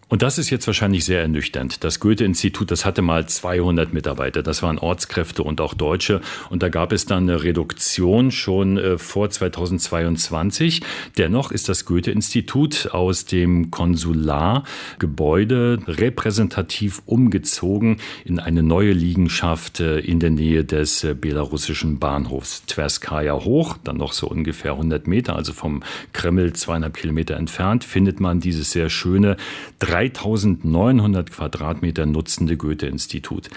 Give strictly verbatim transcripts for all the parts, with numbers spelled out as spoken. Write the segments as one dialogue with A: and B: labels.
A: Und das ist jetzt wahrscheinlich sehr ernüchternd. Das Goethe-Institut, das hatte mal zweihundert Mitarbeiter. Das waren Ortskräfte und auch Deutsche. Und da gab es dann eine Reduktion schon äh, vor zweitausendzweiundzwanzig. Dennoch ist das Goethe-Institut aus dem Konsulargebäude repräsentativ umgezogen in eine neue Liegenschaft äh, in der Nähe des äh, belarussischen Bahnhofs Twerskaja hoch. Dann noch so ungefähr hundert Meter, also vom Kreml zweieinhalb Kilometer entfernt, findet man dieses sehr schöne dreitausendneunhundert Quadratmeter nutzende Goethe-Institut.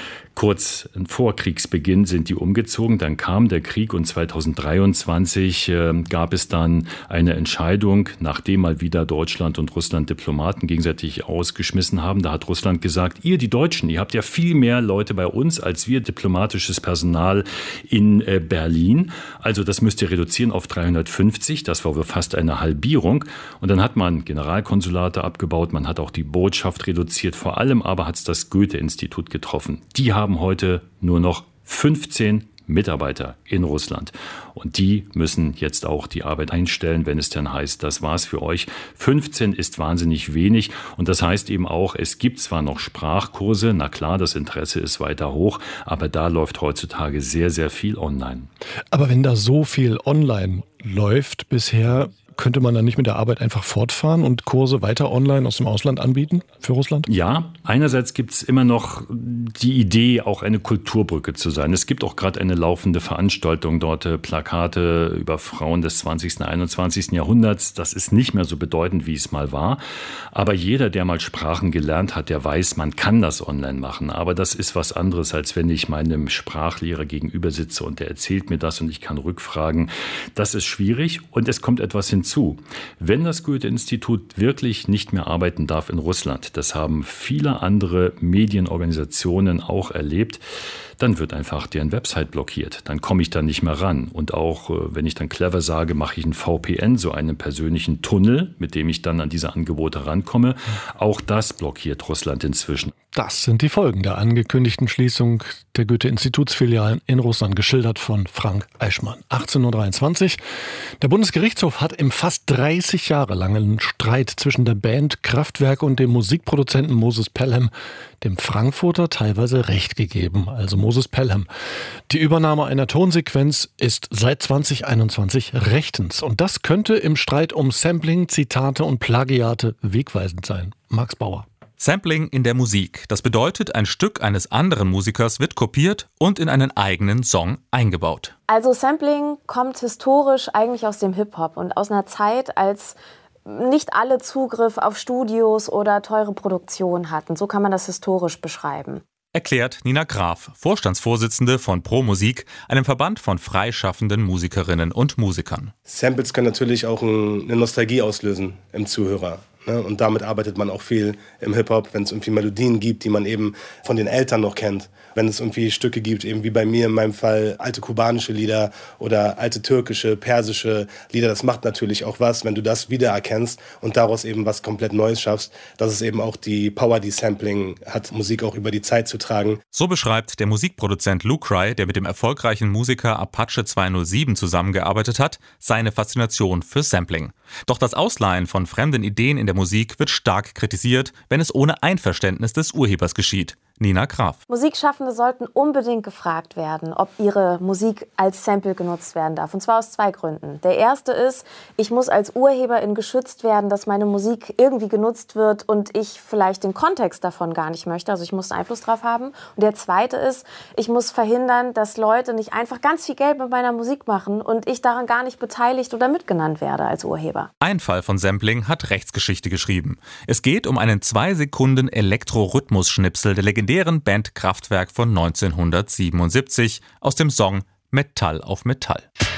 A: Kurz vor Kriegsbeginn sind die umgezogen, dann kam der Krieg und zweitausenddreiundzwanzig äh, gab es dann eine Entscheidung, nachdem mal wieder Deutschland und Russland Diplomaten gegenseitig ausgeschmissen haben. Da hat Russland gesagt, ihr die Deutschen, ihr habt ja viel mehr Leute bei uns als wir diplomatisches Personal in äh, Berlin. Also das müsst ihr reduzieren auf dreihundertfünfzig, das war fast eine Halbierung. Und dann hat man Generalkonsulate abgebaut, man hat auch die Botschaft reduziert, vor allem aber hat es das Goethe-Institut getroffen. Die haben haben heute nur noch fünfzehn Mitarbeiter in Russland. Und die müssen jetzt auch die Arbeit einstellen, wenn es dann heißt, das war's für euch. fünfzehn ist wahnsinnig wenig. Und das heißt eben auch, es gibt zwar noch Sprachkurse, na klar, das Interesse ist weiter hoch, aber da läuft heutzutage sehr, sehr viel online.
B: Aber wenn da so viel online läuft bisher, könnte man dann nicht mit der Arbeit einfach fortfahren und Kurse weiter online aus dem Ausland anbieten für Russland?
A: Ja, einerseits gibt es immer noch die Idee, auch eine Kulturbrücke zu sein. Es gibt auch gerade eine laufende Veranstaltung dort, Plakate über Frauen des zwanzigsten, einundzwanzigsten Jahrhunderts. Das ist nicht mehr so bedeutend, wie es mal war. Aber jeder, der mal Sprachen gelernt hat, der weiß, man kann das online machen. Aber das ist was anderes, als wenn ich meinem Sprachlehrer gegenüber sitze und der erzählt mir das und ich kann rückfragen. Das ist schwierig und es kommt etwas hinzu. Zu. Wenn das Goethe-Institut wirklich nicht mehr arbeiten darf in Russland, das haben viele andere Medienorganisationen auch erlebt, dann wird einfach deren Website blockiert. Dann komme ich da nicht mehr ran. Und auch, wenn ich dann clever sage, mache ich einen V P N, so einen persönlichen Tunnel, mit dem ich dann an diese Angebote rankomme. Auch das blockiert Russland inzwischen.
B: Das sind die Folgen der angekündigten Schließung der Goethe-Institutsfilialen in Russland, geschildert von Frank Eichmann. achtzehn Uhr dreiundzwanzig. Der Bundesgerichtshof hat im fast dreißig Jahre langen Streit zwischen der Band Kraftwerk und dem Musikproduzenten Moses Pelham dem Frankfurter teilweise Recht gegeben, also Moses Pelham. Die Übernahme einer Tonsequenz ist seit zwanzig einundzwanzig rechtens. Und das könnte im Streit um Sampling, Zitate und Plagiate wegweisend sein. Max Bauer.
C: Sampling in der Musik. Das bedeutet, ein Stück eines anderen Musikers wird kopiert und in einen eigenen Song eingebaut.
D: Also Sampling kommt historisch eigentlich aus dem Hip-Hop und aus einer Zeit, als nicht alle Zugriff auf Studios oder teure Produktionen hatten. So kann man das historisch beschreiben.
C: Erklärt Nina Graf, Vorstandsvorsitzende von Pro Musik, einem Verband von freischaffenden Musikerinnen und Musikern.
E: Samples können natürlich auch eine Nostalgie auslösen im Zuhörer. Und damit arbeitet man auch viel im Hip-Hop, wenn es irgendwie Melodien gibt, die man eben von den Eltern noch kennt. Wenn es irgendwie Stücke gibt, eben wie bei mir in meinem Fall, alte kubanische Lieder oder alte türkische, persische Lieder, das macht natürlich auch was, wenn du das wiedererkennst und daraus eben was komplett Neues schaffst. Das ist eben auch die Power, die Sampling hat, Musik auch über die Zeit zu tragen.
C: So beschreibt der Musikproduzent Lucry, der mit dem erfolgreichen Musiker Apache zweihundertsieben zusammengearbeitet hat, seine Faszination für Sampling. Doch das Ausleihen von fremden Ideen in der Musik wird stark kritisiert, wenn es ohne Einverständnis des Urhebers geschieht. Nina Graf.
D: Musikschaffende sollten unbedingt gefragt werden, ob ihre Musik als Sample genutzt werden darf. Und zwar aus zwei Gründen. Der erste ist, ich muss als Urheberin geschützt werden, dass meine Musik irgendwie genutzt wird und ich vielleicht den Kontext davon gar nicht möchte. Also ich muss einen Einfluss drauf haben. Und der zweite ist, ich muss verhindern, dass Leute nicht einfach ganz viel Geld mit meiner Musik machen und ich daran gar nicht beteiligt oder mitgenannt werde als Urheber.
C: Ein Fall von Sampling hat Rechtsgeschichte geschrieben. Es geht um einen zwei Sekunden Elektro-Rhythmus-Schnipsel der legendären Band Kraftwerk von neunzehnhundertsiebenundsiebzig aus dem Song Metall auf Metall.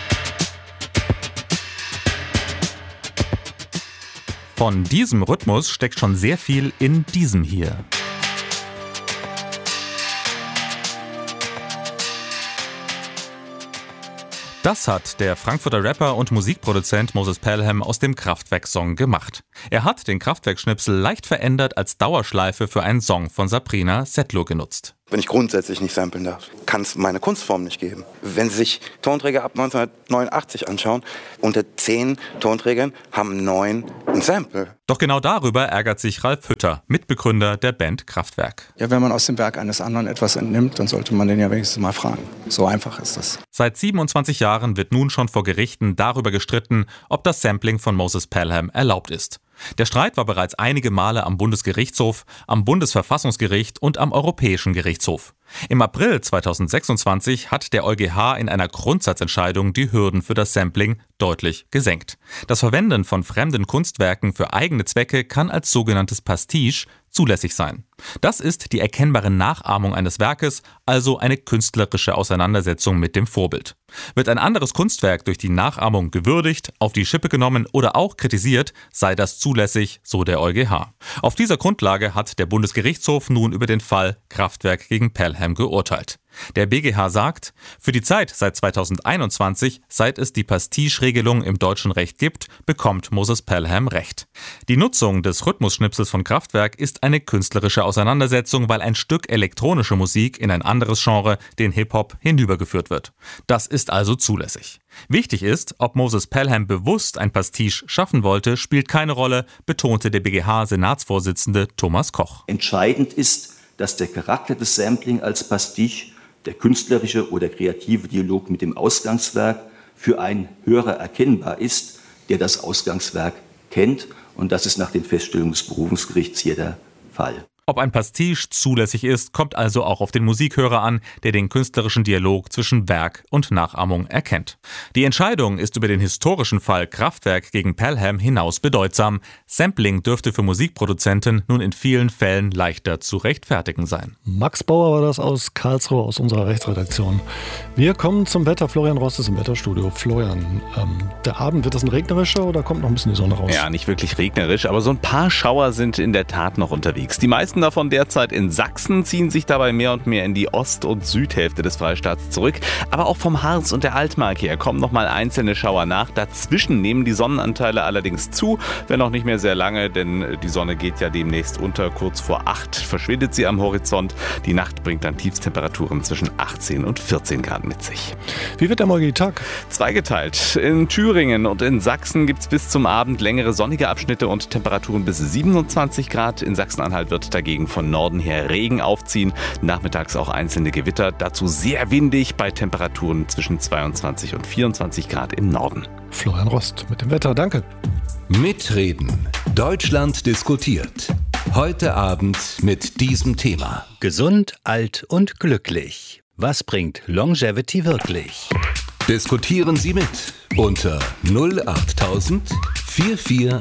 C: Von diesem Rhythmus steckt schon sehr viel in diesem hier. Das hat der Frankfurter Rapper und Musikproduzent Moses Pelham aus dem Kraftwerk-Song gemacht. Er hat den Kraftwerk-Schnipsel leicht verändert als Dauerschleife für einen Song von Sabrina Settler genutzt.
F: Wenn ich grundsätzlich nicht samplen darf, kann es meine Kunstform nicht geben. Wenn Sie sich Tonträger ab neunzehnhundertneunundachtzig anschauen, unter zehn Tonträgern haben neun ein Sample.
C: Doch genau darüber ärgert sich Ralf Hütter, Mitbegründer der Band Kraftwerk.
G: Ja, wenn man aus dem Werk eines anderen etwas entnimmt, dann sollte man den ja wenigstens mal fragen. So einfach ist das.
C: Seit siebenundzwanzig Jahren wird nun schon vor Gerichten darüber gestritten, ob das Sampling von Moses Pelham erlaubt ist. Der Streit war bereits einige Male am Bundesgerichtshof, am Bundesverfassungsgericht und am Europäischen Gerichtshof. Im April zweitausendsechsundzwanzig hat der EuGH in einer Grundsatzentscheidung die Hürden für das Sampling deutlich gesenkt. Das Verwenden von fremden Kunstwerken für eigene Zwecke kann als sogenanntes Pastiche zulässig sein. Das ist die erkennbare Nachahmung eines Werkes, also eine künstlerische Auseinandersetzung mit dem Vorbild. Wird ein anderes Kunstwerk durch die Nachahmung gewürdigt, auf die Schippe genommen oder auch kritisiert, sei das zulässig, so der EuGH. Auf dieser Grundlage hat der Bundesgerichtshof nun über den Fall Kraftwerk gegen Pelham geurteilt. Der B G H sagt, für die Zeit seit zweitausendeinundzwanzig, seit es die Pastiche-Regelung im deutschen Recht gibt, bekommt Moses Pelham Recht. Die Nutzung des Rhythmusschnipsels von Kraftwerk ist eine künstlerische Auseinandersetzung, weil ein Stück elektronische Musik in ein anderes Genre, den Hip-Hop, hinübergeführt wird. Das ist also zulässig. Wichtig ist, ob Moses Pelham bewusst ein Pastiche schaffen wollte, spielt keine Rolle, betonte der B G H-Senatsvorsitzende Thomas Koch.
H: Entscheidend ist, dass der Charakter des Sampling als Pastiche, der künstlerische oder kreative Dialog mit dem Ausgangswerk, für einen Hörer erkennbar ist, der das Ausgangswerk kennt. Und das ist nach den Feststellungen des Berufungsgerichts hier der Fall.
C: Ob ein Pastiche zulässig ist, kommt also auch auf den Musikhörer an, der den künstlerischen Dialog zwischen Werk und Nachahmung erkennt. Die Entscheidung ist über den historischen Fall Kraftwerk gegen Pelham hinaus bedeutsam. Sampling dürfte für Musikproduzenten nun in vielen Fällen leichter zu rechtfertigen sein.
B: Max Bauer war das aus Karlsruhe, aus unserer Rechtsredaktion. Wir kommen zum Wetter. Florian Rost ist im Wetterstudio. Florian, ähm, der Abend, wird das ein regnerischer oder kommt noch ein bisschen die Sonne raus?
I: Ja, nicht wirklich regnerisch, aber so ein paar Schauer sind in der Tat noch unterwegs. Die meisten davon derzeit in Sachsen, ziehen sich dabei mehr und mehr in die Ost- und Südhälfte des Freistaats zurück. Aber auch vom Harz und der Altmark her kommen nochmal einzelne Schauer nach. Dazwischen nehmen die Sonnenanteile allerdings zu, wenn auch nicht mehr sehr lange, denn die Sonne geht ja demnächst unter. Kurz vor acht verschwindet sie am Horizont. Die Nacht bringt dann Tiefstemperaturen zwischen achtzehn und vierzehn Grad mit sich.
B: Wie wird der morgige Tag?
I: Zweigeteilt. In Thüringen und in Sachsen gibt es bis zum Abend längere sonnige Abschnitte und Temperaturen bis siebenundzwanzig Grad. In Sachsen-Anhalt wird dagegen von Norden her Regen aufziehen. Nachmittags auch einzelne Gewitter. Dazu sehr windig bei Temperaturen zwischen zweiundzwanzig und vierundzwanzig Grad im Norden.
B: Florian Rost mit dem Wetter. Danke.
J: Mitreden. Deutschland diskutiert. Heute Abend mit diesem Thema.
K: Gesund, alt und glücklich. Was bringt Longevity wirklich?
J: Diskutieren Sie mit unter null achttausend vierundvierzig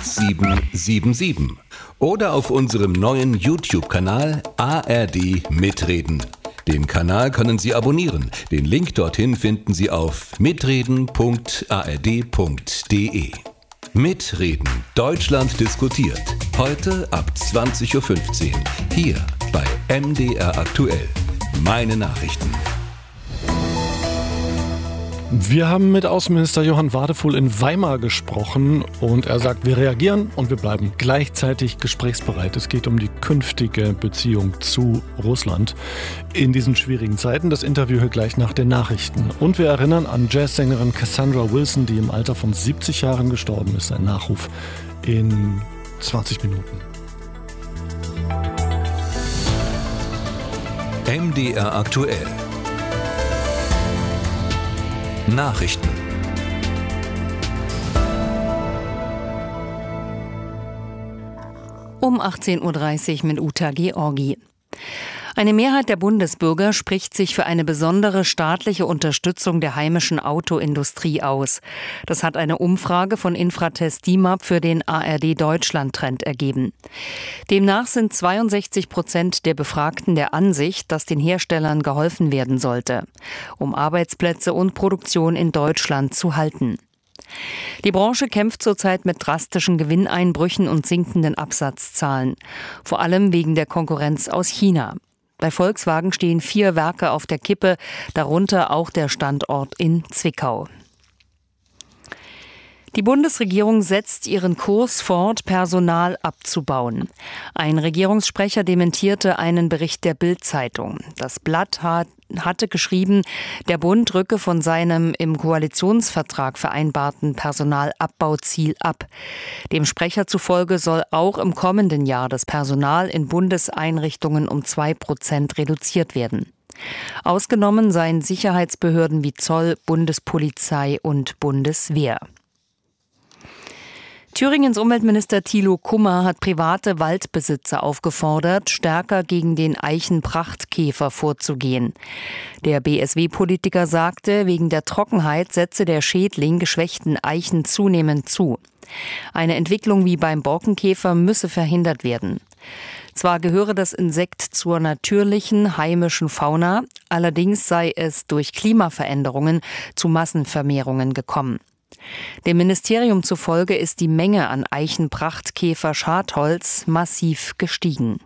J: siebzehnhundertsiebenundsiebzig oder auf unserem neuen YouTube-Kanal A R D Mitreden. Den Kanal können Sie abonnieren. Den Link dorthin finden Sie auf mitreden punkt a r d punkt d e. Mitreden. Deutschland diskutiert. Heute ab zwanzig Uhr fünfzehn. Hier bei M D R aktuell. Meine Nachrichten.
B: Wir haben mit Außenminister Johann Wadefuhl in Weimar gesprochen und er sagt, wir reagieren und wir bleiben gleichzeitig gesprächsbereit. Es geht um die künftige Beziehung zu Russland in diesen schwierigen Zeiten. Das Interview hier gleich nach den Nachrichten. Und wir erinnern an Jazzsängerin Cassandra Wilson, die im Alter von siebzig Jahren gestorben ist. Ein Nachruf in zwanzig Minuten.
J: M D R aktuell. Nachrichten.
L: Um achtzehn Uhr dreißig mit Uta Georgi. Eine Mehrheit der Bundesbürger spricht sich für eine besondere staatliche Unterstützung der heimischen Autoindustrie aus. Das hat eine Umfrage von Infratest D I M A P für den A R D Deutschland-Trend ergeben. Demnach sind zweiundsechzig Prozent der Befragten der Ansicht, dass den Herstellern geholfen werden sollte, um Arbeitsplätze und Produktion in Deutschland zu halten. Die Branche kämpft zurzeit mit drastischen Gewinneinbrüchen und sinkenden Absatzzahlen, vor allem wegen der Konkurrenz aus China. Bei Volkswagen stehen vier Werke auf der Kippe, darunter auch der Standort in Zwickau. Die Bundesregierung setzt ihren Kurs fort, Personal abzubauen. Ein Regierungssprecher dementierte einen Bericht der Bild-Zeitung. Das Blatt hat, hatte geschrieben, der Bund rücke von seinem im Koalitionsvertrag vereinbarten Personalabbauziel ab. Dem Sprecher zufolge soll auch im kommenden Jahr das Personal in Bundeseinrichtungen um zwei Prozent reduziert werden. Ausgenommen seien Sicherheitsbehörden wie Zoll, Bundespolizei und Bundeswehr. Thüringens Umweltminister Thilo Kummer hat private Waldbesitzer aufgefordert, stärker gegen den Eichenprachtkäfer vorzugehen. Der B S W-Politiker sagte, wegen der Trockenheit setze der Schädling geschwächten Eichen zunehmend zu. Eine Entwicklung wie beim Borkenkäfer müsse verhindert werden. Zwar gehöre das Insekt zur natürlichen heimischen Fauna, allerdings sei es durch Klimaveränderungen zu Massenvermehrungen gekommen. Dem Ministerium zufolge ist die Menge an Eichenprachtkäfer-Schadholz massiv gestiegen.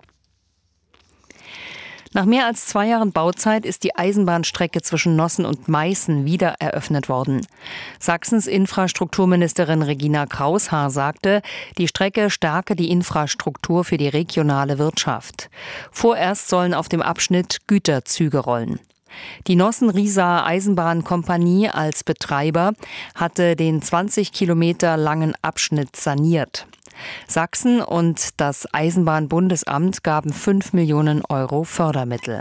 L: Nach mehr als zwei Jahren Bauzeit ist die Eisenbahnstrecke zwischen Nossen und Meißen wieder eröffnet worden. Sachsens Infrastrukturministerin Regina Kraushaar sagte, die Strecke stärke die Infrastruktur für die regionale Wirtschaft. Vorerst sollen auf dem Abschnitt Güterzüge rollen. Die Nossen-Riesaer Eisenbahnkompanie als Betreiber hatte den zwanzig Kilometer langen Abschnitt saniert. Sachsen und das Eisenbahnbundesamt gaben fünf Millionen Euro Fördermittel.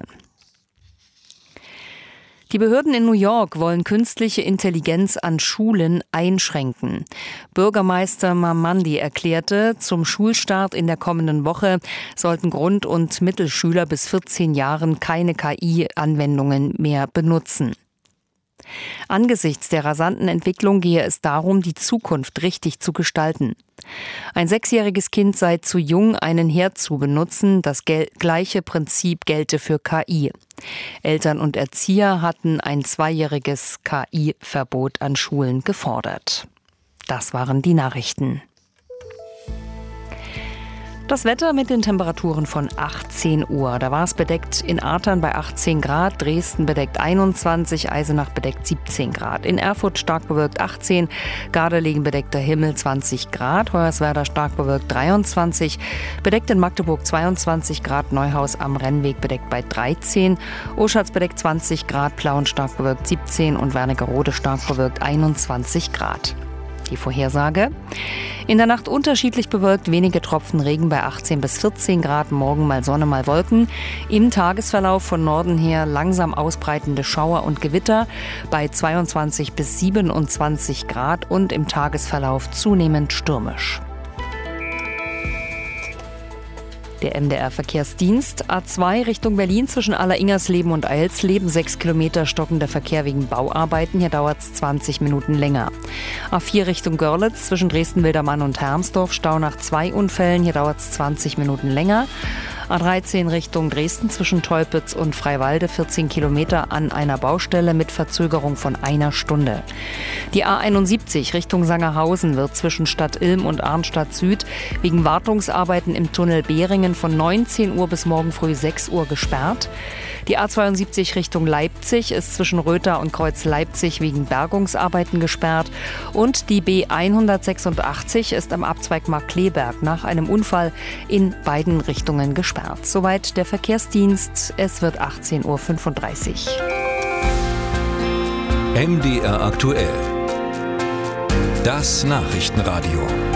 L: Die Behörden in New York wollen künstliche Intelligenz an Schulen einschränken. Bürgermeister Mamandi erklärte, zum Schulstart in der kommenden Woche sollten Grund- und Mittelschüler bis vierzehn Jahren keine K I-Anwendungen mehr benutzen. Angesichts der rasanten Entwicklung gehe es darum, die Zukunft richtig zu gestalten. Ein sechsjähriges Kind sei zu jung, einen Herd zu benutzen. Das gel- gleiche Prinzip gelte für K I. Eltern und Erzieher hatten ein zweijähriges K I-Verbot an Schulen gefordert. Das waren die Nachrichten. Das Wetter mit den Temperaturen von achtzehn Uhr. Da war es bedeckt in Artern bei achtzehn Grad, Dresden bedeckt einundzwanzig, Eisenach bedeckt siebzehn Grad. In Erfurt stark bewölkt achtzehn, Gardelegen bedeckter Himmel zwanzig Grad, Hoyerswerda stark bewölkt dreiundzwanzig, bedeckt in Magdeburg zweiundzwanzig Grad, Neuhaus am Rennweg bedeckt bei dreizehn, Oschatz bedeckt zwanzig Grad, Plauen stark bewölkt siebzehn und Wernigerode stark bewölkt einundzwanzig Grad. Die Vorhersage: In der Nacht unterschiedlich bewölkt, wenige Tropfen Regen bei achtzehn bis vierzehn Grad, morgen mal Sonne, mal Wolken. Im Tagesverlauf von Norden her langsam ausbreitende Schauer und Gewitter bei zweiundzwanzig bis siebenundzwanzig Grad und im Tagesverlauf zunehmend stürmisch. Der M D R-Verkehrsdienst. A zwei Richtung Berlin zwischen Alleringersleben und Eilsleben. Sechs Kilometer stockender Verkehr wegen Bauarbeiten. Hier dauert es zwanzig Minuten länger. A vier Richtung Görlitz zwischen Dresden-Wildermann und Hermsdorf. Stau nach zwei Unfällen. Hier dauert es zwanzig Minuten länger. A dreizehn Richtung Dresden zwischen Teupitz und Freiwalde. vierzehn Kilometer an einer Baustelle mit Verzögerung von einer Stunde. Die A einundsiebzig Richtung Sangerhausen wird zwischen Stadt Ilm und Arnstadt Süd wegen Wartungsarbeiten im Tunnel Behringen von neunzehn Uhr bis morgen früh sechs Uhr gesperrt. Die A zweiundsiebzig Richtung Leipzig ist zwischen Röther und Kreuz Leipzig wegen Bergungsarbeiten gesperrt. Und die B hundertsechsundachtzig ist am Abzweig Markkleeberg nach einem Unfall in beiden Richtungen gesperrt. Soweit der Verkehrsdienst. Es wird achtzehn Uhr fünfunddreißig.
J: M D R aktuell. Das Nachrichtenradio.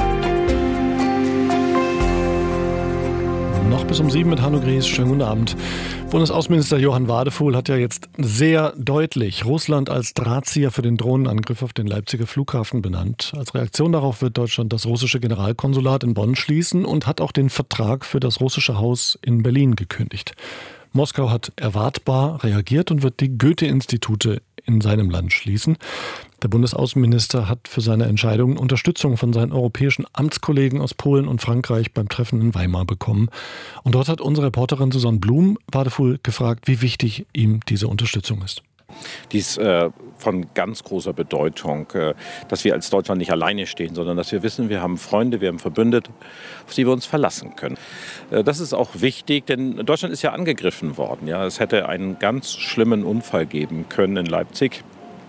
B: Noch bis um sieben mit Hanno Gries. Schönen guten Abend. Bundesaußenminister Johann Wadefuhl hat ja jetzt sehr deutlich Russland als Drahtzieher für den Drohnenangriff auf den Leipziger Flughafen benannt. Als Reaktion darauf wird Deutschland das russische Generalkonsulat in Bonn schließen und hat auch den Vertrag für das russische Haus in Berlin gekündigt. Moskau hat erwartbar reagiert und wird die Goethe-Institute in seinem Land schließen. Der Bundesaußenminister hat für seine Entscheidung Unterstützung von seinen europäischen Amtskollegen aus Polen und Frankreich beim Treffen in Weimar bekommen. Und dort hat unsere Reporterin Susanne Blum Wadefuhl gefragt, wie wichtig ihm diese Unterstützung ist.
M: Die ist äh, von ganz großer Bedeutung, äh, dass wir als Deutschland nicht alleine stehen, sondern dass wir wissen, wir haben Freunde, wir haben Verbündete, auf die wir uns verlassen können. Äh, das ist auch wichtig, denn Deutschland ist ja angegriffen worden. Ja? Es hätte einen ganz schlimmen Unfall geben können in Leipzig.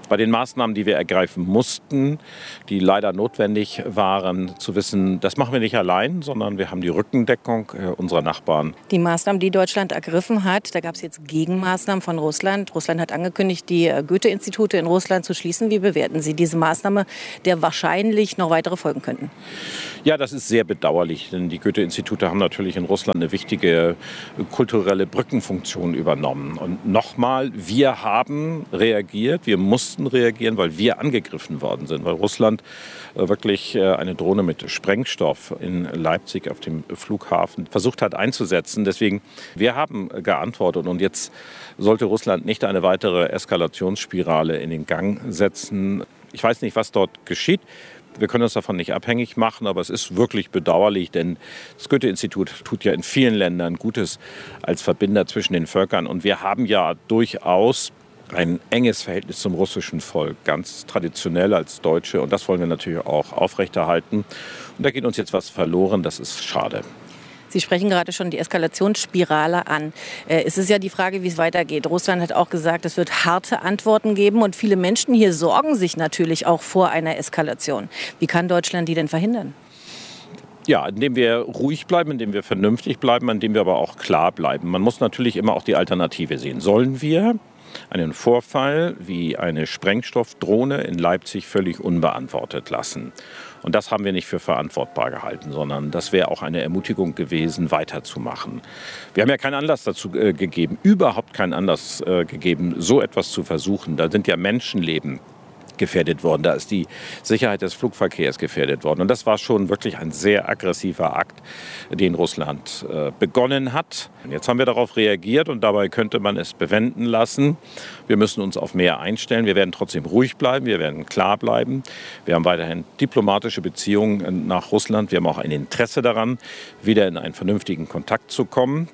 M: bei den Maßnahmen, die wir ergreifen mussten, die leider notwendig waren, zu wissen, das machen wir nicht allein, sondern wir haben die Rückendeckung unserer Nachbarn.
N: Die Maßnahmen, die Deutschland ergriffen hat, da gab es jetzt Gegenmaßnahmen von Russland. Russland hat angekündigt, die Goethe-Institute in Russland zu schließen. Wie bewerten Sie diese Maßnahme, der wahrscheinlich noch weitere folgen könnten?
M: Ja, das ist sehr bedauerlich, denn die Goethe-Institute haben natürlich in Russland eine wichtige kulturelle Brückenfunktion übernommen. Und nochmal, wir haben reagiert, wir mussten reagieren, weil wir angegriffen worden sind, weil Russland wirklich eine Drohne mit Sprengstoff in Leipzig auf dem Flughafen versucht hat einzusetzen. Deswegen, wir haben geantwortet und jetzt sollte Russland nicht eine weitere Eskalationsspirale in den Gang setzen. Ich weiß nicht, was dort geschieht. Wir können uns davon nicht abhängig machen, aber es ist wirklich bedauerlich, denn das Goethe-Institut tut ja in vielen Ländern Gutes als Verbinder zwischen den Völkern. Und wir haben ja durchaus ein enges Verhältnis zum russischen Volk, ganz traditionell als Deutsche. Und das wollen wir natürlich auch aufrechterhalten. Und da geht uns jetzt was verloren, das ist schade.
N: Sie sprechen gerade schon die Eskalationsspirale an. Es ist ja die Frage, wie es weitergeht. Russland hat auch gesagt, es wird harte Antworten geben. Und viele Menschen hier sorgen sich natürlich auch vor einer Eskalation. Wie kann Deutschland die denn verhindern?
M: Ja, indem wir ruhig bleiben, indem wir vernünftig bleiben, indem wir aber auch klar bleiben. Man muss natürlich immer auch die Alternative sehen. Sollen wir einen Vorfall wie eine Sprengstoffdrohne in Leipzig völlig unbeantwortet lassen? Und das haben wir nicht für verantwortbar gehalten, sondern das wäre auch eine Ermutigung gewesen, weiterzumachen. Wir haben ja keinen Anlass dazu äh, gegeben, überhaupt keinen Anlass äh, gegeben, so etwas zu versuchen. Da sind ja Menschenleben gefährdet worden. Da ist die Sicherheit des Flugverkehrs gefährdet worden. Und das war schon wirklich ein sehr aggressiver Akt, den Russland äh, begonnen hat. Jetzt haben wir darauf reagiert und dabei könnte man es bewenden lassen. Wir müssen uns auf mehr einstellen. Wir werden trotzdem ruhig bleiben. Wir werden klar bleiben. Wir haben weiterhin diplomatische Beziehungen nach Russland. Wir haben auch ein Interesse daran, wieder in einen vernünftigen Kontakt zu kommen.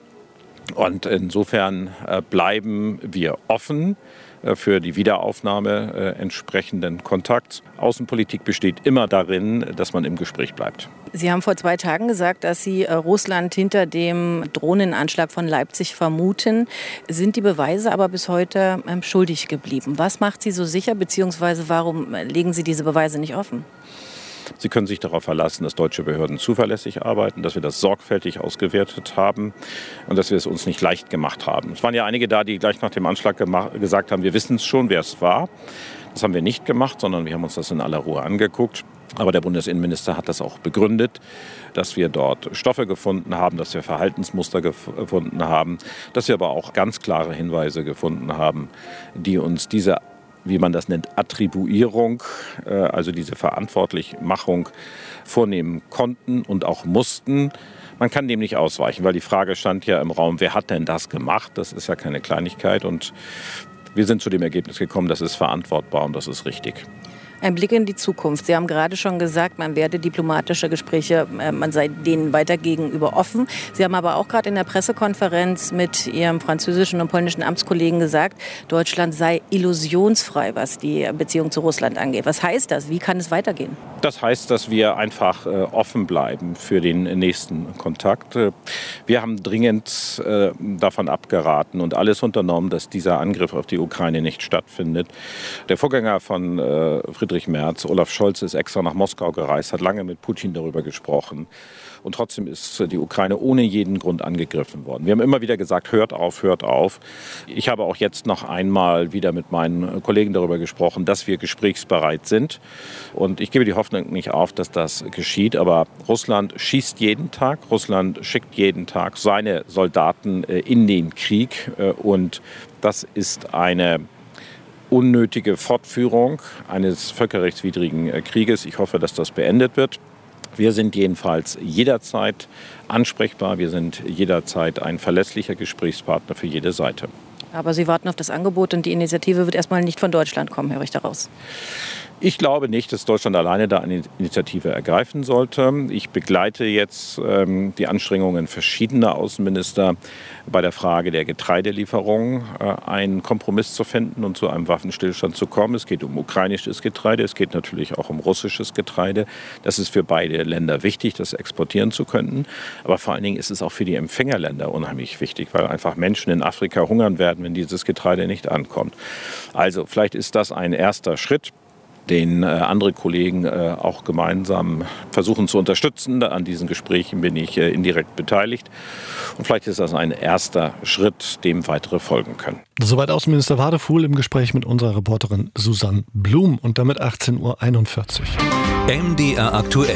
M: Und insofern äh, bleiben wir offen für die Wiederaufnahme äh, entsprechenden Kontakts. Außenpolitik besteht immer darin, dass man im Gespräch bleibt.
N: Sie haben vor zwei Tagen gesagt, dass Sie äh, Russland hinter dem Drohnenanschlag von Leipzig vermuten. Sind die Beweise aber bis heute ähm, schuldig geblieben? Was macht Sie so sicher, beziehungsweise warum legen Sie diese Beweise nicht offen?
M: Sie können sich darauf verlassen, dass deutsche Behörden zuverlässig arbeiten, dass wir das sorgfältig ausgewertet haben und dass wir es uns nicht leicht gemacht haben. Es waren ja einige da, die gleich nach dem Anschlag gesagt haben, wir wissen es schon, wer es war. Das haben wir nicht gemacht, sondern wir haben uns das in aller Ruhe angeguckt. Aber der Bundesinnenminister hat das auch begründet, dass wir dort Stoffe gefunden haben, dass wir Verhaltensmuster gefunden haben, dass wir aber auch ganz klare Hinweise gefunden haben, die uns diese, wie man das nennt, Attribuierung, also diese Verantwortlichmachung vornehmen konnten und auch mussten. Man kann dem nicht ausweichen, weil die Frage stand ja im Raum, wer hat denn das gemacht? Das ist ja keine Kleinigkeit und wir sind zu dem Ergebnis gekommen, das ist verantwortbar und das ist richtig.
N: Ein Blick in die Zukunft. Sie haben gerade schon gesagt, man werde diplomatische Gespräche, man sei denen weiter gegenüber offen. Sie haben aber auch gerade in der Pressekonferenz mit Ihrem französischen und polnischen Amtskollegen gesagt, Deutschland sei illusionsfrei, was die Beziehung zu Russland angeht. Was heißt das? Wie kann es weitergehen?
M: Das heißt, dass wir einfach äh, offen bleiben für den nächsten Kontakt. Wir haben dringend äh, davon abgeraten und alles unternommen, dass dieser Angriff auf die Ukraine nicht stattfindet. Der Vorgänger von äh, Friedrich Merz, Olaf Scholz, ist extra nach Moskau gereist, hat lange mit Putin darüber gesprochen. Und trotzdem ist die Ukraine ohne jeden Grund angegriffen worden. Wir haben immer wieder gesagt, hört auf, hört auf. Ich habe auch jetzt noch einmal wieder mit meinen Kollegen darüber gesprochen, dass wir gesprächsbereit sind. Und ich gebe die Hoffnung nicht auf, dass das geschieht. Aber Russland schießt jeden Tag, Russland schickt jeden Tag seine Soldaten in den Krieg. Und das ist eine unnötige Fortführung eines völkerrechtswidrigen Krieges. Ich hoffe, dass das beendet wird. Wir sind jedenfalls jederzeit ansprechbar. Wir sind jederzeit ein verlässlicher Gesprächspartner für jede Seite.
N: Aber Sie warten auf das Angebot und die Initiative wird erstmal nicht von Deutschland kommen, höre ich daraus.
M: Ich glaube nicht, dass Deutschland alleine da eine Initiative ergreifen sollte. Ich begleite jetzt ähm, die Anstrengungen verschiedener Außenminister bei der Frage der Getreidelieferung, äh, einen Kompromiss zu finden und zu einem Waffenstillstand zu kommen. Es geht um ukrainisches Getreide, es geht natürlich auch um russisches Getreide. Das ist für beide Länder wichtig, das exportieren zu können. Aber vor allen Dingen ist es auch für die Empfängerländer unheimlich wichtig, weil einfach Menschen in Afrika hungern werden, wenn dieses Getreide nicht ankommt. Also vielleicht ist das ein erster Schritt, den äh, andere Kollegen äh, auch gemeinsam versuchen zu unterstützen. An diesen Gesprächen bin ich äh, indirekt beteiligt. Und vielleicht ist das ein erster Schritt, dem weitere folgen können.
B: Soweit Außenminister Wadefuhl im Gespräch mit unserer Reporterin Susanne Blum und damit achtzehn Uhr einundvierzig.
J: M D R aktuell.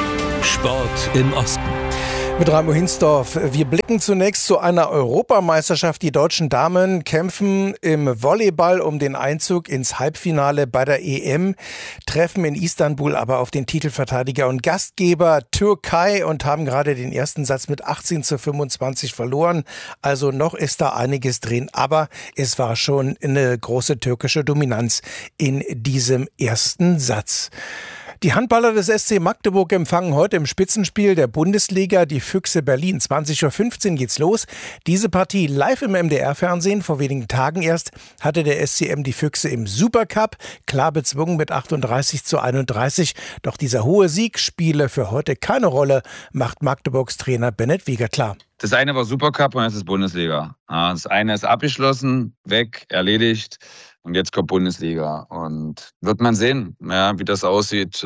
J: Sport im Osten.
O: Mit Raimo Hinsdorf. Wir blicken zunächst zu einer Europameisterschaft. Die deutschen Damen kämpfen im Volleyball um den Einzug ins Halbfinale bei der E M, treffen in Istanbul aber auf den Titelverteidiger und Gastgeber Türkei und haben gerade den ersten Satz mit achtzehn zu fünfundzwanzig verloren. Also noch ist da einiges drin, aber es war schon eine große türkische Dominanz in diesem ersten Satz. Die Handballer des S C Magdeburg empfangen heute im Spitzenspiel der Bundesliga die Füchse Berlin. zwanzig Uhr fünfzehn geht's los. Diese Partie live im M D R-Fernsehen. Vor wenigen Tagen erst hatte der S C M die Füchse im Supercup klar bezwungen mit achtunddreißig zu einunddreißig. Doch dieser hohe Sieg spiele für heute keine Rolle, macht Magdeburgs Trainer Bennett Wieger klar.
P: Das eine war Supercup und das ist Bundesliga. Das eine ist abgeschlossen, weg, erledigt. Und jetzt kommt Bundesliga. Und wird man sehen, ja, wie das aussieht.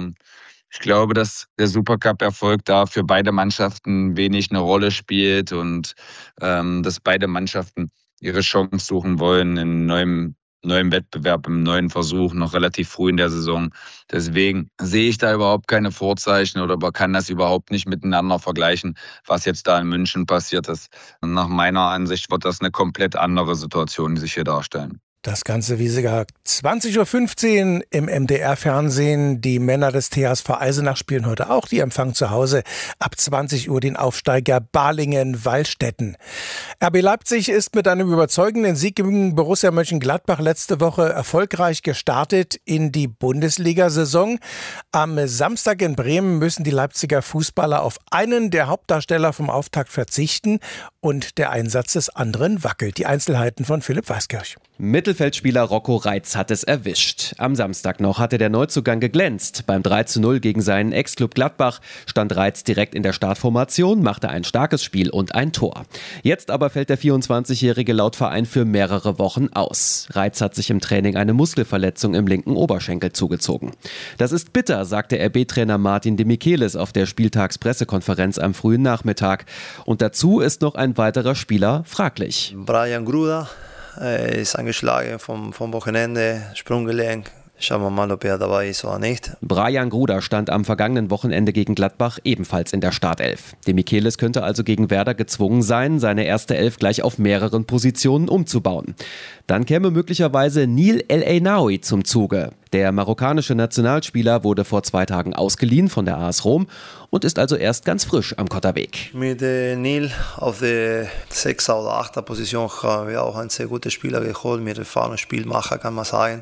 P: Ich glaube, dass der Supercup-Erfolg da für beide Mannschaften wenig eine Rolle spielt und ähm, dass beide Mannschaften ihre Chance suchen wollen in neuem, neuem Wettbewerb, im neuen Versuch, noch relativ früh in der Saison. Deswegen sehe ich da überhaupt keine Vorzeichen oder man kann das überhaupt nicht miteinander vergleichen, was jetzt da in München passiert ist. Und nach meiner Ansicht wird das eine komplett andere Situation, die sich hier darstellen.
O: Das Ganze, wie Sie gesagt, zwanzig Uhr fünfzehn im M D R-Fernsehen. Die Männer des T H S V Eisenach spielen heute auch. Die empfangen zu Hause ab zwanzig Uhr den Aufsteiger Balingen-Wallstätten. R B Leipzig ist mit einem überzeugenden Sieg gegen Borussia Mönchengladbach letzte Woche erfolgreich gestartet in die Bundesliga-Saison. Am Samstag in Bremen müssen die Leipziger Fußballer auf einen der Hauptdarsteller vom Auftakt verzichten und der Einsatz des anderen wackelt. Die Einzelheiten von Philipp Weiskirch.
Q: Mittelfeldspieler Rocco Reitz hat es erwischt. Am Samstag noch hatte der Neuzugang geglänzt. Beim drei zu null gegen seinen Ex-Club Gladbach stand Reitz direkt in der Startformation, machte ein starkes Spiel und ein Tor. Jetzt aber fällt der vierundzwanzigjährige laut Verein für mehrere Wochen aus. Reitz hat sich im Training eine Muskelverletzung im linken Oberschenkel zugezogen. Das ist bitter, sagte R B-Trainer Martin de Michelis auf der Spieltagspressekonferenz am frühen Nachmittag. Und dazu ist noch ein weiterer Spieler fraglich.
R: Brian Gruda. Er ist angeschlagen vom, vom Wochenende, Sprunggelenk. Schauen wir mal, ob er dabei ist oder nicht.
Q: Brian Gruda stand am vergangenen Wochenende gegen Gladbach ebenfalls in der Startelf. De Michelis könnte also gegen Werder gezwungen sein, seine erste Elf gleich auf mehreren Positionen umzubauen. Dann käme möglicherweise Neil El Ainaoui zum Zuge. Der marokkanische Nationalspieler wurde vor zwei Tagen ausgeliehen von der A S Rom und ist also erst ganz frisch am Kotterweg.
R: Mit äh, Neil auf der sechster oder achter Position haben wir auch einen sehr guten Spieler geholt, mit erfahrenem Spielmacher, kann man sagen.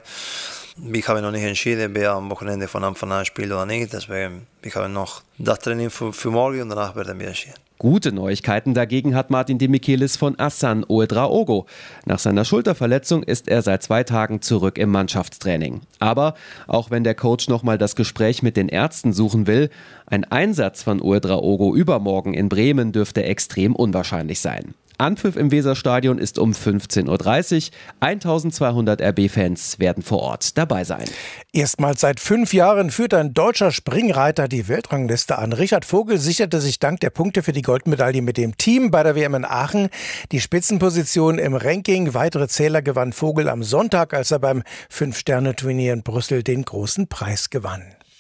R: Ich habe noch nicht entschieden, wer am Wochenende von Anfang an spielt oder nicht. Deswegen, ich habe noch das Training für, für morgen und danach werden wir entschieden.
Q: Gute Neuigkeiten dagegen hat Martin de Michelis von Hassan Ouedraogo. Nach seiner Schulterverletzung ist er seit zwei Tagen zurück im Mannschaftstraining. Aber auch wenn der Coach nochmal das Gespräch mit den Ärzten suchen will, ein Einsatz von Ouedraogo übermorgen in Bremen dürfte extrem unwahrscheinlich sein. Anpfiff im Weserstadion ist um fünfzehn Uhr dreißig. eintausendzweihundert R B-Fans werden vor Ort dabei sein.
O: Erstmals seit fünf Jahren führt ein deutscher Springreiter die Weltrangliste an. Richard Vogel sicherte sich dank der Punkte für die Goldmedaille mit dem Team bei der W M in Aachen die Spitzenposition im Ranking. Weitere Zähler gewann Vogel am Sonntag, als er beim Fünf-Sterne-Turnier in Brüssel den großen Preis gewann.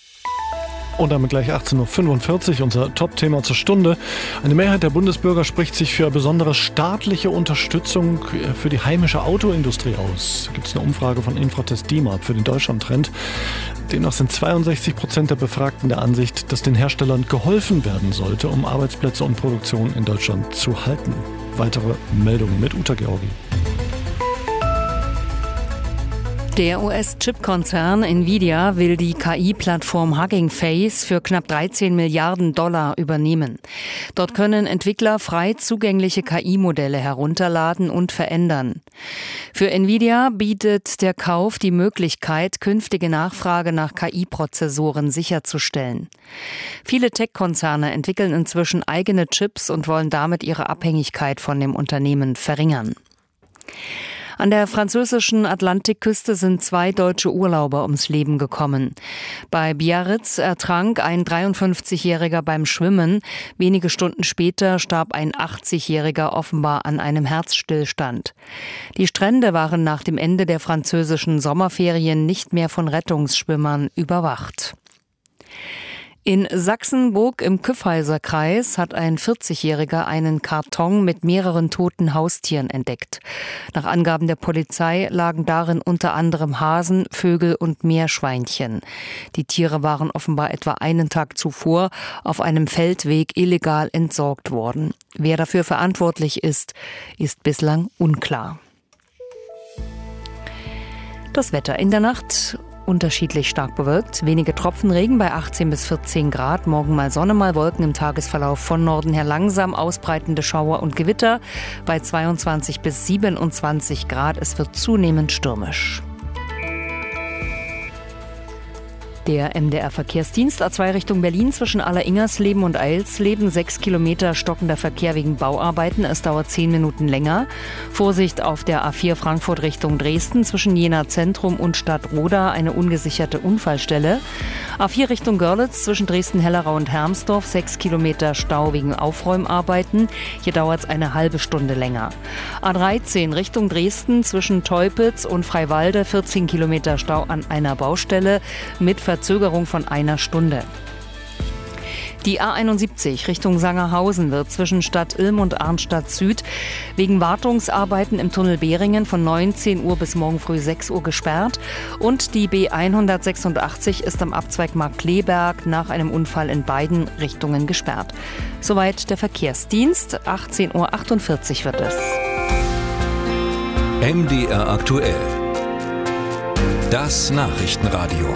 B: Und damit gleich achtzehn Uhr fünfundvierzig, unser Top-Thema zur Stunde. Eine Mehrheit der Bundesbürger spricht sich für besondere staatliche Unterstützung für die heimische Autoindustrie aus. Da gibt es eine Umfrage von Infratest D I M A P für den Deutschland-Trend. Demnach sind zweiundsechzig Prozent der Befragten der Ansicht, dass den Herstellern geholfen werden sollte, um Arbeitsplätze und Produktion in Deutschland zu halten. Weitere Meldungen mit Uta Georgi.
L: Der U S-Chip-Konzern Nvidia will die K I-Plattform Hugging Face für knapp dreizehn Milliarden Dollar übernehmen. Dort können Entwickler frei zugängliche K I-Modelle herunterladen und verändern. Für Nvidia bietet der Kauf die Möglichkeit, künftige Nachfrage nach K I-Prozessoren sicherzustellen. Viele Tech-Konzerne entwickeln inzwischen eigene Chips und wollen damit ihre Abhängigkeit von dem Unternehmen verringern. An der französischen Atlantikküste sind zwei deutsche Urlauber ums Leben gekommen. Bei Biarritz ertrank ein dreiundfünfzigjähriger beim Schwimmen. Wenige Stunden später starb ein achtzigjähriger offenbar an einem Herzstillstand. Die Strände waren nach dem Ende der französischen Sommerferien nicht mehr von Rettungsschwimmern überwacht. In Sachsenburg im Kyffhäuser-Kreis hat ein vierzigjähriger einen Karton mit mehreren toten Haustieren entdeckt. Nach Angaben der Polizei lagen darin unter anderem Hasen, Vögel und Meerschweinchen. Die Tiere waren offenbar etwa einen Tag zuvor auf einem Feldweg illegal entsorgt worden. Wer dafür verantwortlich ist, ist bislang unklar. Das Wetter in der Nacht: unterschiedlich stark bewölkt, wenige Tropfenregen bei achtzehn bis vierzehn Grad, morgen mal Sonne, mal Wolken, im Tagesverlauf von Norden her langsam ausbreitende Schauer und Gewitter bei zweiundzwanzig bis siebenundzwanzig Grad, es wird zunehmend stürmisch. Der M D R-Verkehrsdienst A zwei Richtung Berlin zwischen Aller-Ingersleben und Eilsleben. Sechs Kilometer stockender Verkehr wegen Bauarbeiten. Es dauert zehn Minuten länger. Vorsicht auf der A vier Frankfurt Richtung Dresden zwischen Jena Zentrum und Stadtroda. Eine ungesicherte Unfallstelle. A vier Richtung Görlitz zwischen Dresden-Hellerau und Hermsdorf. Sechs Kilometer Stau wegen Aufräumarbeiten. Hier dauert es eine halbe Stunde länger. A dreizehn Richtung Dresden zwischen Teupitz und Freiwalde. vierzehn Kilometer Stau an einer Baustelle mit Verzögerung von einer Stunde. Die A einundsiebzig Richtung Sangerhausen wird zwischen Stadt Ilm und Arnstadt Süd wegen Wartungsarbeiten im Tunnel Behringen von neunzehn Uhr bis morgen früh sechs Uhr gesperrt. Und die B hundertsechsundachtzig ist am Abzweig Markkleeberg nach einem Unfall in beiden Richtungen gesperrt. Soweit der Verkehrsdienst. achtzehn Uhr achtundvierzig wird es.
J: M D R aktuell. Das Nachrichtenradio.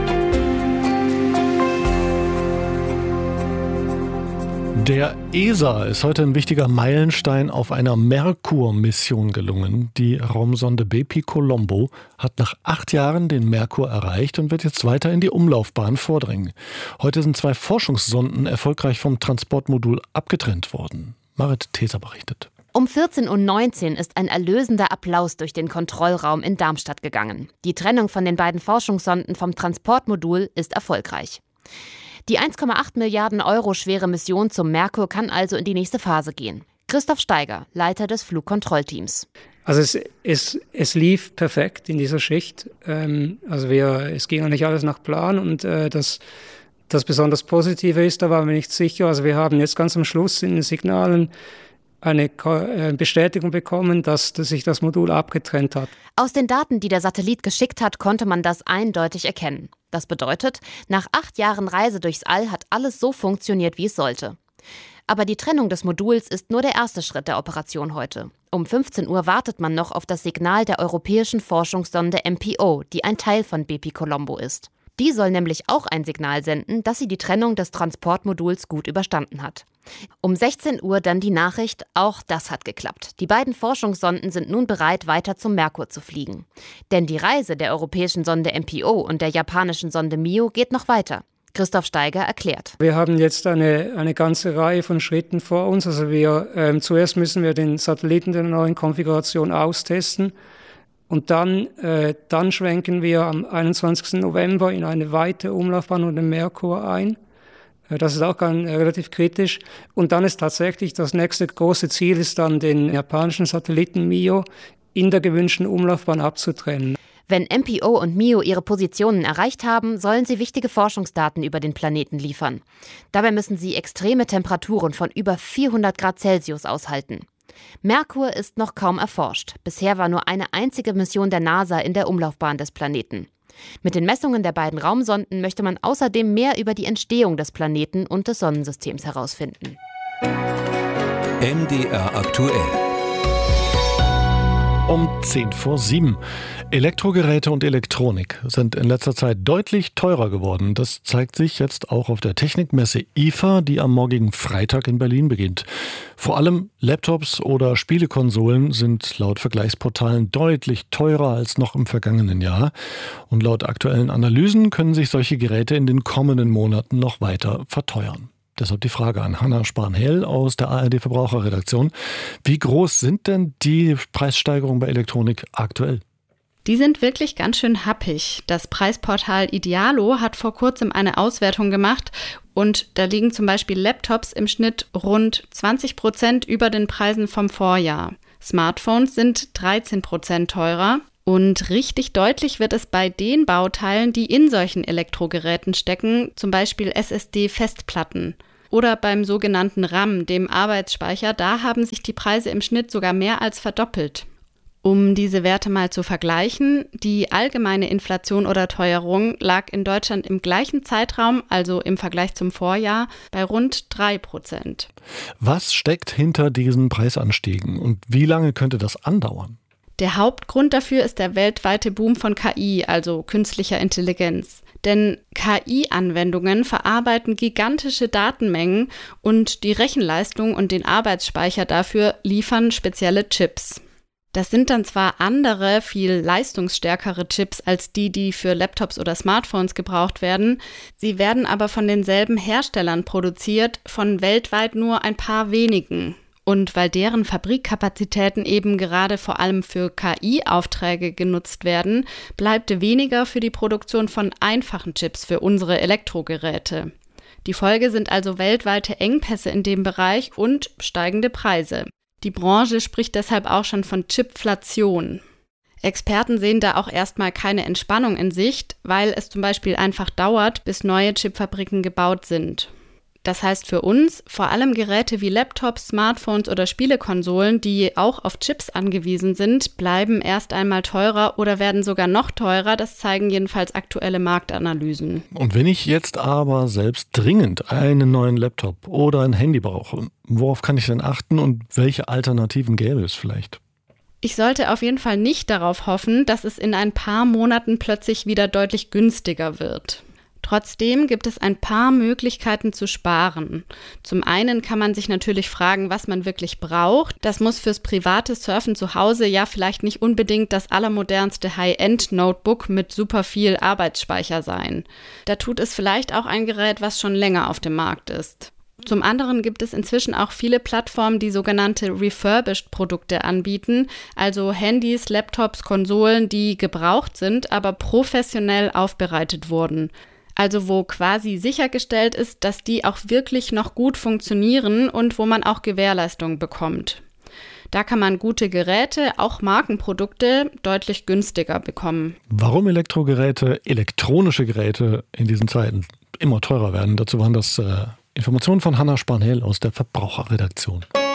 B: Der E S A ist heute ein wichtiger Meilenstein auf einer Merkur-Mission gelungen. Die Raumsonde Bepi-Colombo hat nach acht Jahren den Merkur erreicht und wird jetzt weiter in die Umlaufbahn vordringen. Heute sind zwei Forschungssonden erfolgreich vom Transportmodul abgetrennt worden. Marit Theser berichtet.
S: Um vierzehn Uhr neunzehn ist ein erlösender Applaus durch den Kontrollraum in Darmstadt gegangen. Die Trennung von den beiden Forschungssonden vom Transportmodul ist erfolgreich. Die eins Komma acht Milliarden Euro schwere Mission zum Merkur kann also in die nächste Phase gehen. Christoph Steiger, Leiter des Flugkontrollteams.
T: Also es, es, es lief perfekt in dieser Schicht. Ähm, also wir, es ging eigentlich alles nach Plan und äh, das, das besonders Positive ist, da waren wir nicht sicher. Also wir haben jetzt ganz am Schluss in den Signalen eine Bestätigung bekommen, dass, dass sich das Modul abgetrennt hat.
S: Aus den Daten, die der Satellit geschickt hat, konnte man das eindeutig erkennen. Das bedeutet, nach acht Jahren Reise durchs All hat alles so funktioniert, wie es sollte. Aber die Trennung des Moduls ist nur der erste Schritt der Operation heute. Um fünfzehn Uhr wartet man noch auf das Signal der europäischen Forschungssonde M P O, die ein Teil von Bepi-Colombo ist. Die soll nämlich auch ein Signal senden, dass sie die Trennung des Transportmoduls gut überstanden hat. Um sechzehn Uhr dann die Nachricht, auch das hat geklappt. Die beiden Forschungssonden sind nun bereit, weiter zum Merkur zu fliegen. Denn die Reise der europäischen Sonde M P O und der japanischen Sonde M I O geht noch weiter. Christoph Steiger erklärt.
T: Wir haben jetzt eine, eine ganze Reihe von Schritten vor uns. Also wir, ähm, zuerst müssen wir den Satelliten der neuen Konfiguration austesten. Und dann, äh, dann schwenken wir am einundzwanzigsten November in eine weite Umlaufbahn um den Merkur ein. Äh, das ist auch ganz, äh, relativ kritisch. Und dann ist tatsächlich das nächste große Ziel, ist dann den japanischen Satelliten M I O in der gewünschten Umlaufbahn abzutrennen.
S: Wenn M P O und M I O ihre Positionen erreicht haben, sollen sie wichtige Forschungsdaten über den Planeten liefern. Dabei müssen sie extreme Temperaturen von über vierhundert Grad Celsius aushalten. Merkur ist noch kaum erforscht. Bisher war nur eine einzige Mission der NASA in der Umlaufbahn des Planeten. Mit den Messungen der beiden Raumsonden möchte man außerdem mehr über die Entstehung des Planeten und des Sonnensystems herausfinden.
J: M D R aktuell.
B: Um zehn vor sieben. Elektrogeräte und Elektronik sind in letzter Zeit deutlich teurer geworden. Das zeigt sich jetzt auch auf der Technikmesse I F A, die am morgigen Freitag in Berlin beginnt. Vor allem Laptops oder Spielekonsolen sind laut Vergleichsportalen deutlich teurer als noch im vergangenen Jahr. Und laut aktuellen Analysen können sich solche Geräte in den kommenden Monaten noch weiter verteuern. Deshalb die Frage an Hanna Spanhel aus der A R D Verbraucherredaktion. Wie groß sind denn die Preissteigerungen bei Elektronik aktuell?
U: Die sind wirklich ganz schön happig. Das Preisportal Idealo hat vor kurzem eine Auswertung gemacht und da liegen zum Beispiel Laptops im Schnitt rund zwanzig Prozent über den Preisen vom Vorjahr. Smartphones sind dreizehn Prozent teurer. Und richtig deutlich wird es bei den Bauteilen, die in solchen Elektrogeräten stecken, zum Beispiel S S D-Festplatten. Oder beim sogenannten RAM, dem Arbeitsspeicher, da haben sich die Preise im Schnitt sogar mehr als verdoppelt. Um diese Werte mal zu vergleichen, die allgemeine Inflation oder Teuerung lag in Deutschland im gleichen Zeitraum, also im Vergleich zum Vorjahr, bei rund drei Prozent.
B: Was steckt hinter diesen Preisanstiegen und wie lange könnte das andauern?
U: Der Hauptgrund dafür ist der weltweite Boom von K I, also künstlicher Intelligenz. Denn K I-Anwendungen verarbeiten gigantische Datenmengen und die Rechenleistung und den Arbeitsspeicher dafür liefern spezielle Chips. Das sind dann zwar andere, viel leistungsstärkere Chips als die, die für Laptops oder Smartphones gebraucht werden. Sie werden aber von denselben Herstellern produziert, von weltweit nur ein paar wenigen. Und weil deren Fabrikkapazitäten eben gerade vor allem für K I-Aufträge genutzt werden, bleibt weniger für die Produktion von einfachen Chips für unsere Elektrogeräte. Die Folge sind also weltweite Engpässe in dem Bereich und steigende Preise. Die Branche spricht deshalb auch schon von Chipflation. Experten sehen da auch erstmal keine Entspannung in Sicht, weil es zum Beispiel einfach dauert, bis neue Chipfabriken gebaut sind. Das heißt für uns, vor allem Geräte wie Laptops, Smartphones oder Spielekonsolen, die auch auf Chips angewiesen sind, bleiben erst einmal teurer oder werden sogar noch teurer. Das zeigen jedenfalls aktuelle Marktanalysen.
B: Und wenn ich jetzt aber selbst dringend einen neuen Laptop oder ein Handy brauche, worauf kann ich denn achten und welche Alternativen gäbe es vielleicht?
U: Ich sollte auf jeden Fall nicht darauf hoffen, dass es in ein paar Monaten plötzlich wieder deutlich günstiger wird. Trotzdem gibt es ein paar Möglichkeiten zu sparen. Zum einen kann man sich natürlich fragen, was man wirklich braucht. Das muss fürs private Surfen zu Hause ja vielleicht nicht unbedingt das allermodernste High-End-Notebook mit super viel Arbeitsspeicher sein. Da tut es vielleicht auch ein Gerät, was schon länger auf dem Markt ist. Zum anderen gibt es inzwischen auch viele Plattformen, die sogenannte Refurbished-Produkte anbieten, also Handys, Laptops, Konsolen, die gebraucht sind, aber professionell aufbereitet wurden. Also wo quasi sichergestellt ist, dass die auch wirklich noch gut funktionieren und wo man auch Gewährleistung bekommt. Da kann man gute Geräte, auch Markenprodukte, deutlich günstiger bekommen.
B: Warum Elektrogeräte, elektronische Geräte in diesen Zeiten immer teurer werden, dazu waren das äh, Informationen von Hanna Spanhel aus der Verbraucherredaktion.